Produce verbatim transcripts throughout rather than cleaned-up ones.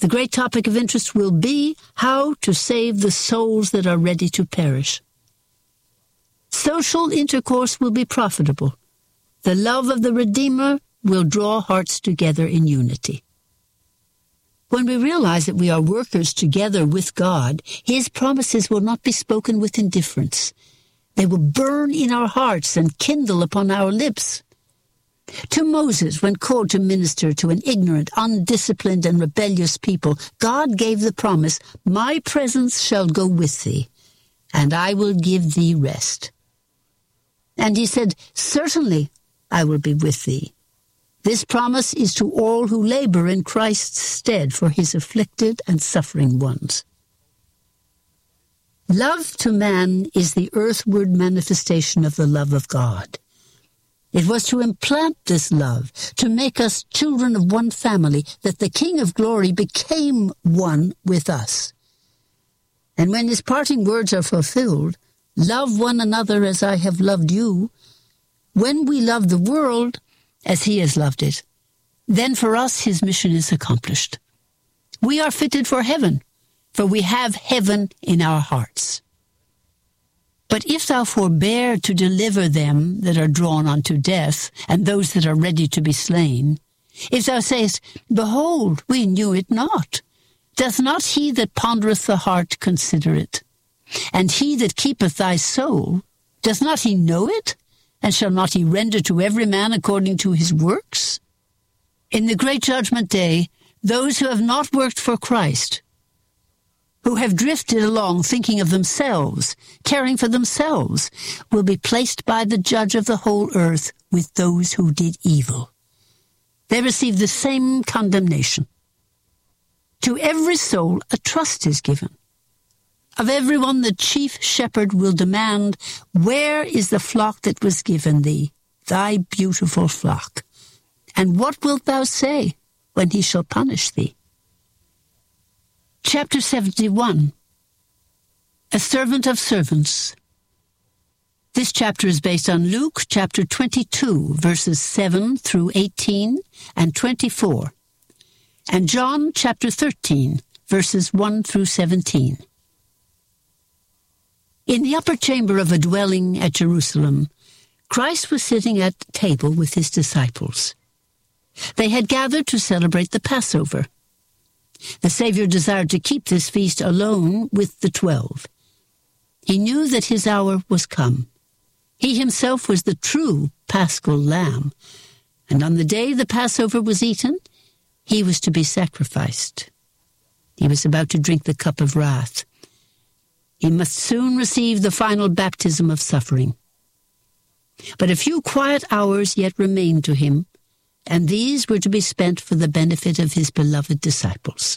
The great topic of interest will be how to save the souls that are ready to perish. Social intercourse will be profitable. The love of the Redeemer will draw hearts together in unity. When we realize that we are workers together with God, His promises will not be spoken with indifference. They will burn in our hearts and kindle upon our lips. To Moses, when called to minister to an ignorant, undisciplined, and rebellious people, God gave the promise, "My presence shall go with thee, and I will give thee rest." And he said, "Certainly I will be with thee." This promise is to all who labor in Christ's stead for his afflicted and suffering ones. Love to man is the earthward manifestation of the love of God. It was to implant this love, to make us children of one family, that the King of Glory became one with us. And when his parting words are fulfilled, "Love one another as I have loved you," when we love the world as he has loved it, then for us his mission is accomplished. We are fitted for heaven, for we have heaven in our hearts. But if thou forbear to deliver them that are drawn unto death, and those that are ready to be slain, if thou sayest, "Behold, we knew it not," doth not he that pondereth the heart consider it? And he that keepeth thy soul, doth not he know it? And shall not he render to every man according to his works? In the great judgment day, those who have not worked for Christ, who have drifted along thinking of themselves, caring for themselves, will be placed by the judge of the whole earth with those who did evil. They receive the same condemnation. To every soul a trust is given. Of everyone the chief shepherd will demand, "Where is the flock that was given thee, thy beautiful flock? And what wilt thou say when he shall punish thee?" Chapter seventy-one. A Servant of Servants. This chapter is based on Luke chapter twenty-two, verses seven through eighteen and twenty-four, and John chapter thirteen, verses one through seventeen. In the upper chamber of a dwelling at Jerusalem, Christ was sitting at table with his disciples. They had gathered to celebrate the Passover. The Savior desired to keep this feast alone with the twelve. He knew that his hour was come. He himself was the true paschal lamb, and on the day the Passover was eaten, he was to be sacrificed. He was about to drink the cup of wrath. He must soon receive the final baptism of suffering. But a few quiet hours yet remained to him, and these were to be spent for the benefit of his beloved disciples.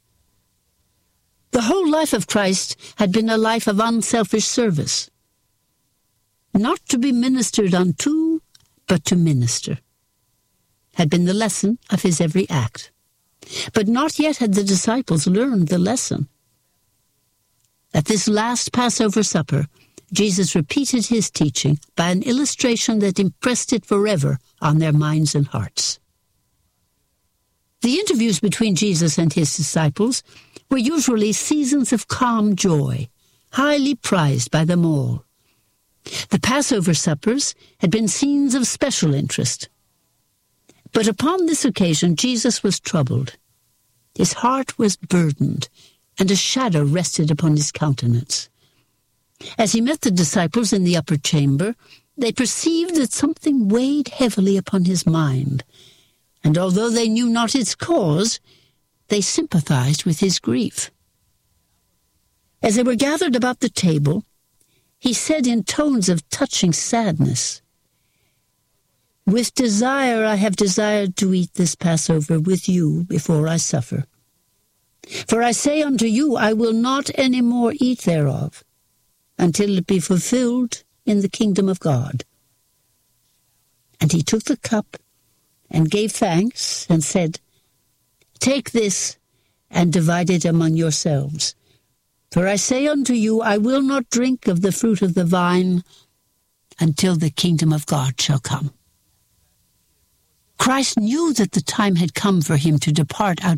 The whole life of Christ had been a life of unselfish service. Not to be ministered unto, but to minister, had been the lesson of his every act. But not yet had the disciples learned the lesson. At this last Passover supper, Jesus repeated his teaching by an illustration that impressed it forever on their minds and hearts. The interviews between Jesus and his disciples were usually seasons of calm joy, highly prized by them all. The Passover suppers had been scenes of special interest. But upon this occasion, Jesus was troubled. His heart was burdened, and a shadow rested upon his countenance. As he met the disciples in the upper chamber, they perceived that something weighed heavily upon his mind, and although they knew not its cause, they sympathized with his grief. As they were gathered about the table, he said in tones of touching sadness, "With desire I have desired to eat this Passover with you before I suffer. For I say unto you, I will not any more eat thereof, until it be fulfilled in the kingdom of God." And he took the cup and gave thanks and said, "Take this and divide it among yourselves. For I say unto you, I will not drink of the fruit of the vine until the kingdom of God shall come." Christ knew that the time had come for him to depart out